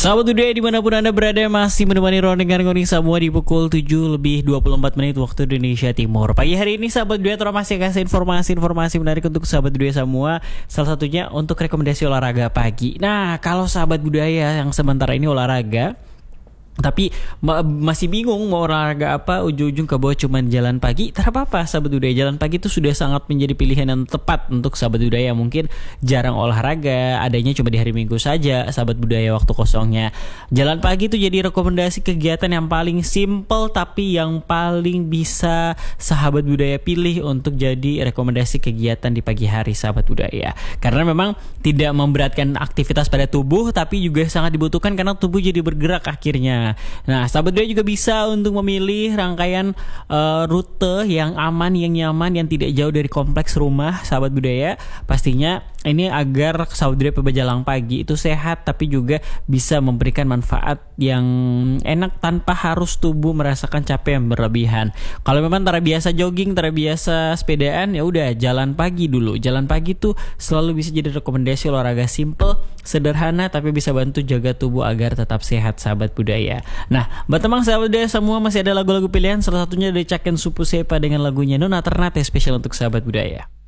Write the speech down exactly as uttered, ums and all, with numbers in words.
Sahabat budaya dimanapun Anda berada, masih menemani Rondengan Ngoning semua di pukul tujuh lebih dua puluh empat menit waktu Indonesia Timur. Pagi hari ini sahabat budaya Tora masih kasih informasi-informasi menarik untuk sahabat budaya semua. Salah satunya untuk rekomendasi olahraga pagi. Nah, kalau sahabat budaya yang sementara ini olahraga tapi ma- masih bingung mau olahraga apa, ujung-ujung ke bawah cuman jalan pagi, tak apa-apa sahabat budaya. Jalan pagi itu sudah sangat menjadi pilihan yang tepat untuk sahabat budaya yang mungkin jarang olahraga, adanya cuma di hari Minggu saja sahabat budaya waktu kosongnya. Jalan pagi itu jadi rekomendasi kegiatan yang paling simple tapi yang paling bisa sahabat budaya pilih untuk jadi rekomendasi kegiatan di pagi hari sahabat budaya. Karena memang tidak memberatkan aktivitas pada tubuh, tapi juga sangat dibutuhkan karena tubuh jadi bergerak akhirnya. Nah, sahabat budaya juga bisa untuk memilih rangkaian uh, rute yang aman, yang nyaman, yang tidak jauh dari kompleks rumah sahabat budaya. Pastinya ini agar sahabat budaya pejalan pagi itu sehat, tapi juga bisa memberikan manfaat yang enak tanpa harus tubuh merasakan capek yang berlebihan. Kalau memang tara biasa jogging, tara biasa sepedaan, ya udah jalan pagi dulu. Jalan pagi tuh selalu bisa jadi rekomendasi olahraga simple, sederhana, tapi bisa bantu jaga tubuh agar tetap sehat sahabat budaya. Nah, buat teman sahabat budaya semua masih ada lagu-lagu pilihan, salah satunya dari Caken Supu Sepa dengan lagunya Nona Ternate spesial untuk sahabat budaya.